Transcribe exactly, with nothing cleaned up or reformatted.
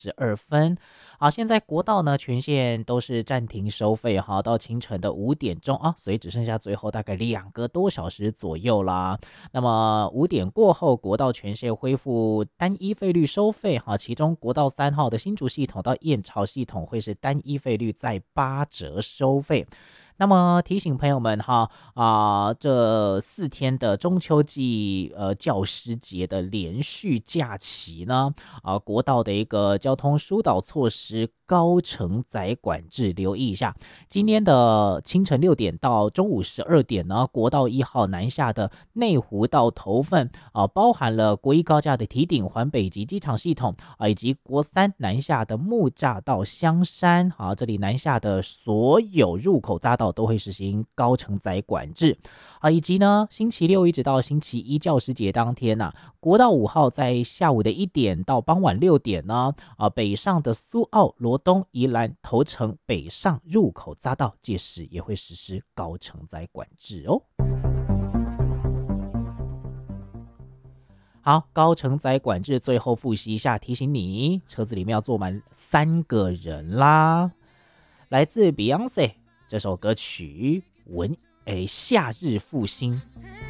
十二分。好，现在国道呢全线都是暂停收费哈，到清晨的五点钟啊，所以只剩下最后大概两个多小时左右啦。那么五点过后，国道全线恢复单一费率收费哈，其中国道三号的新竹系统到燕巢系统会是单一费率在八折收费。那么提醒朋友们哈啊、呃这四天的中秋季呃教师节的连续假期呢，啊、呃国道的一个交通疏导措施高承载管制，留意一下。今天的清晨六点到中午十二点呢，国道一号南下的内湖到头份啊、呃包含了国一高架的堤顶环北及机场系统啊、以及国三南下的木栅到香山啊，这里南下的所有入口匝道都会实行高承载管制啊，以及呢，星期六一直到星期一教师节当天呐、啊，国道五号在下午的一点到傍晚六点呢，啊，北上的苏澳、罗东、宜兰、头城北上入口匝道，届时也会实施高承载管制哦。好，高承载管制最后复习一下，提醒你车子里面要坐满三个人啦。来自 Beyonce 这首歌曲《文》诶，夏日复兴。